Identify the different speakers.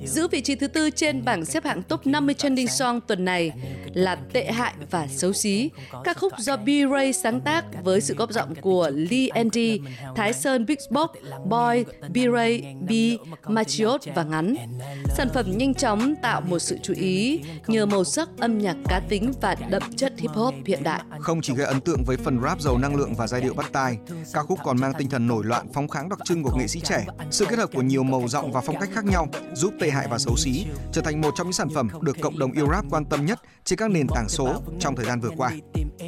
Speaker 1: Giữ vị trí thứ tư trên bảng xếp hạng top 50 trending song tuần này là Tệ hại và xấu xí, ca khúc do B-Ray sáng tác với sự góp giọng của Lee Andy, Thái Sơn, Big Box, Boy, B-Ray, B, Machiot và Ngắn. Sản phẩm nhanh chóng tạo một sự chú ý nhờ màu sắc âm nhạc cá tính và đậm chất hip hop hiện đại.
Speaker 2: Không chỉ gây ấn tượng với phần rap giàu năng lượng và giai điệu bắt tai, ca khúc còn mang tinh thần nổi loạn phóng kháng đặc trưng của nghệ sĩ trẻ. Sự kết hợp của nhiều màu giọng và phong cách khác nhau giúp Tệ hại và xấu xí trở thành một trong những sản phẩm được cộng đồng yêu rap quan tâm nhất trên các nền tảng số trong thời gian vừa qua.